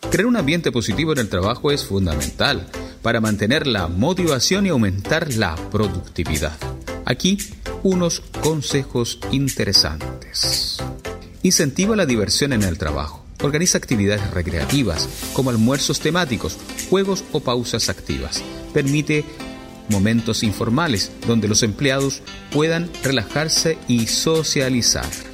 Crear un ambiente positivo en el trabajo es fundamental para mantener la motivación y aumentar la productividad. Aquí, unos consejos interesantes. Incentiva la diversión en el trabajo. Organiza actividades recreativas, como almuerzos temáticos, juegos o pausas activas. Permite momentos informales donde los empleados puedan relajarse y socializar.